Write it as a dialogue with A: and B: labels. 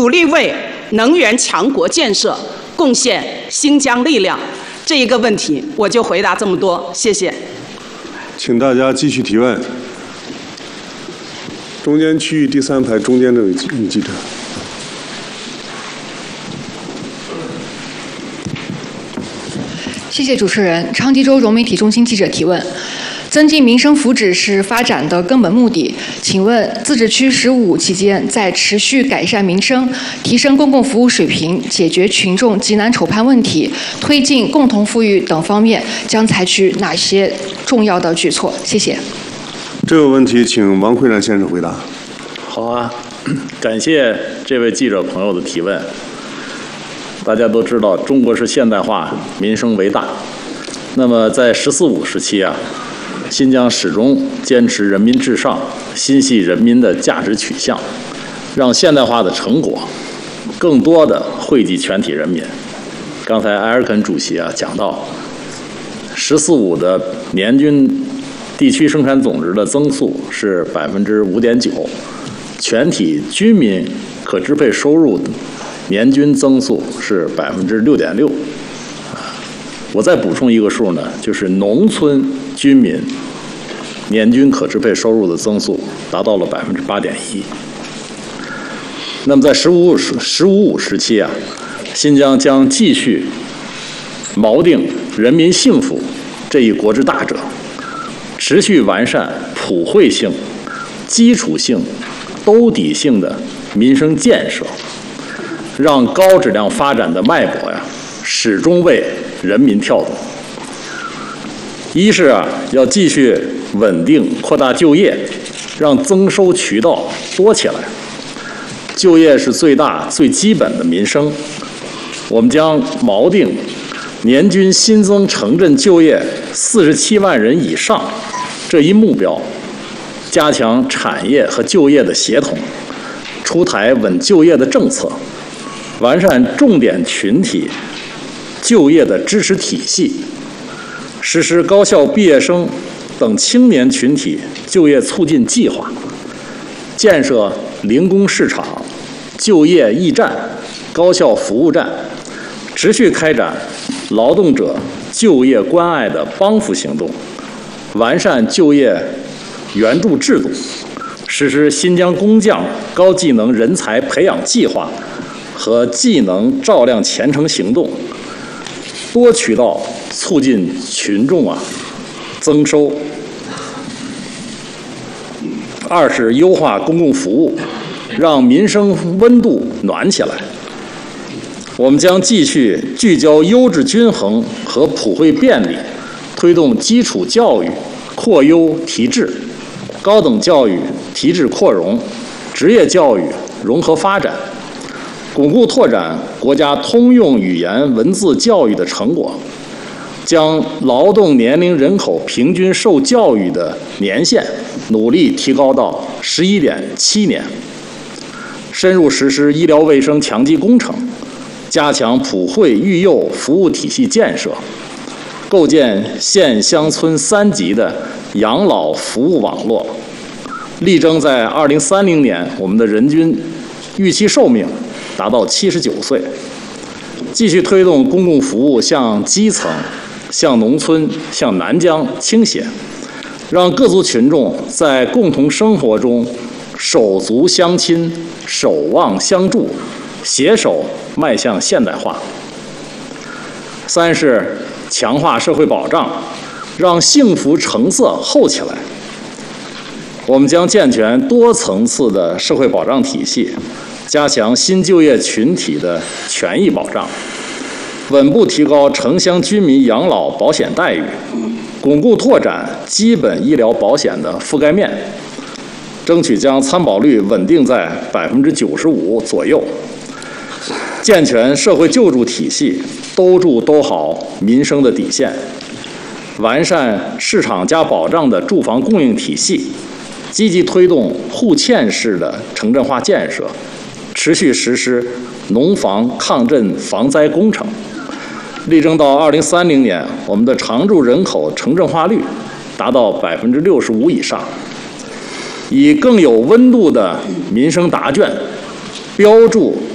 A: 努力为能源强国建设贡献新疆力量。这一个问题我就回答这么多，谢谢。
B: 请大家继续提问。中间区域第3排中间这位女记者。
C: 谢谢主持人。昌吉州融媒体中心记者提问：增进民生福祉是发展的根本目的。请问，自治区“15”期间，在持续改善民生、提升公共服务水平、解决群众急难愁盼问题、推进共同富裕等方面，将采取哪些重要的举措？谢谢。
B: 这个问题，请王慧然先生回答。
D: 好啊，感谢这位记者朋友的提问。大家都知道，中国是现代化，民生为大。那么在“14·5”时期啊，新疆始终坚持人民至上，心系人民的价值取向，让现代化的成果更多的惠及全体人民。刚才埃尔肯主席啊讲到，“14·5”的年均地区生产总值的增速是5.9%，全体居民可支配收入年均增速是6.6%。我再补充一个数呢，就是农村居民年均可支配收入的增速达到了8.1%。那么在15·5时期啊，新疆将继续锚定人民幸福这一国之大者，持续完善普惠性、基础性、兜底性的民生建设，让高质量发展的脉搏呀，始终为人民跳动。一是啊，要继续稳定扩大就业，让增收渠道多起来。就业是最大最基本的民生，我们将锚定年均新增城镇就业47万人以上这一目标，加强产业和就业的协同，出台稳就业的政策，完善重点群体就业的支持体系，实施高校毕业生等青年群体就业促进计划，建设零工市场、就业驿站、高校服务站，持续开展劳动者就业关爱的帮扶行动，完善就业援助制度，实施新疆工匠高技能人才培养计划和技能照亮前程行动，多渠道促进群众增收。二是优化公共服务，让民生温度暖起来。我们将继续聚焦优质均衡和普惠便利，推动基础教育扩优提质，高等教育提质扩容，职业教育融合发展，巩固拓展国家通用语言文字教育的成果，将劳动年龄人口平均受教育的年限努力提高到11.7年，深入实施医疗卫生强基工程，加强普惠育幼服务体系建设，构建县乡村3级的养老服务网络，力争在2030年我们的人均预期寿命达到79岁，继续推动公共服务向基层、向农村、向南疆倾斜，让各族群众在共同生活中手足相亲、守望相助，携手迈向现代化。三是强化社会保障，让幸福成色厚起来。我们将健全多层次的社会保障体系，加强新就业群体的权益保障，稳步提高城乡居民养老保险待遇，巩固拓展基本医疗保险的覆盖面，争取将参保率稳定在95%左右，健全社会救助体系，兜住兜好民生的底线，完善市场加保障的住房供应体系，积极推动互嵌式的城镇化建设，持续实施农防抗震防灾工程，力争到2030年，我们的常住人口城镇化率达到65%以上，以更有温度的民生答卷，标注